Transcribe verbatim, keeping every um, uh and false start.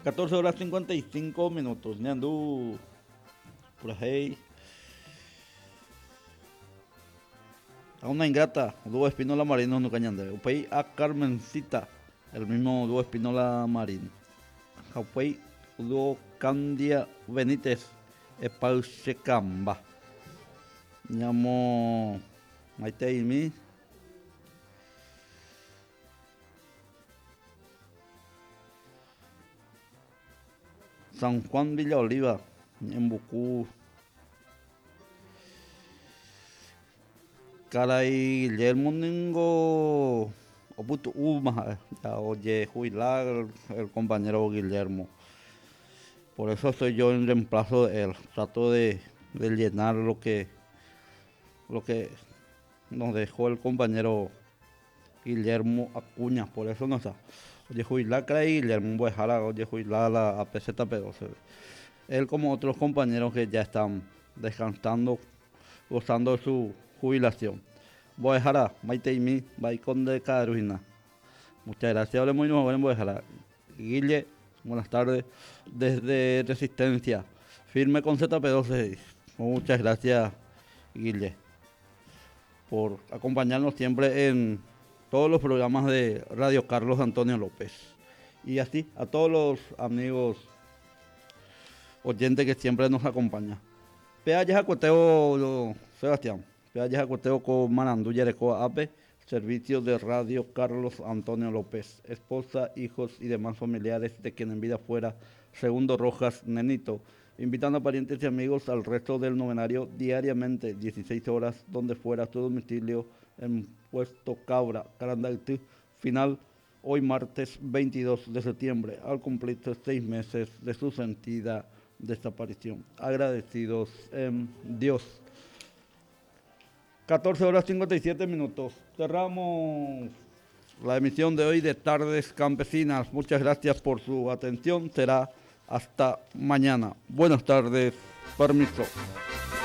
catorce horas cincuenta y cinco minutos. Ñandú, por ahí. A una ingrata, dúo Espinola Marino no cañande. Upey a Carmencita, el mismo dúo Espinola Marín. Upey dúo Candia Benítez, Epauchecamba. Ñamo Maite y mi. San Juan Villa Oliva, en Bucú. Caray, Guillermo Ningo, Oputu Uma, ya oye, jubilar el, el compañero Guillermo. Por eso soy yo en reemplazo de él. Trato de, de llenar lo que, lo que nos dejó el compañero Guillermo Acuña. Por eso no está. Oye, jubilar Caray, Guillermo Buejara, oye, jubilar a, a P Z P doce. Él como otros compañeros que ya están descansando, gozando de su jubilación. Voy a dejar a Maite y mi, Baicón de Carolina. Muchas gracias, hablemos muy bien, voy a dejar a Guille, buenas tardes, desde Resistencia, firme con Z P doce. Muchas gracias, Guille, por acompañarnos siempre en todos los programas de Radio Carlos Antonio López. Y así, a todos los amigos oyentes que siempre nos acompañan. Pea ya Jacoteo, Sebastián. Pea ya Jacoteo con Manandú Yerecoa Ape, servicio de Radio Carlos Antonio López. Esposa, hijos y demás familiares de quien en vida fuera Segundo Rojas Nenito. Invitando a parientes y amigos al resto del novenario diariamente, dieciséis horas, donde fuera su domicilio en Puesto Cabra, Carandaitú. Final hoy martes veintidós de septiembre, al cumplirse seis meses de su sentida desaparición. Agradecidos en Dios. catorce horas cincuenta y siete minutos. Cerramos la emisión de hoy de Tardes Campesinas. Muchas gracias por su atención. Será hasta mañana. Buenas tardes. Permiso.